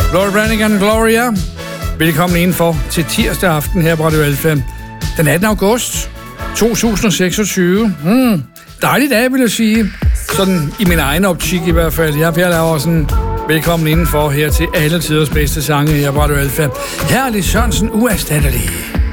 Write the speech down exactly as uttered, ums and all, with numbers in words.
Gloria Brannigan, Gloria. Velkommen indenfor til tirsdag aften her på Radio Alfa. Den attende august to tusind og seksogtyve. Mm, dejlig dag, vil jeg sige. Sådan i min egen optik i hvert fald. Jeg, jeg laver sådan velkommen indenfor her til alle tiders bedste sange her på Radio Alfa. Her er Lis Sørensen, uerstattelig.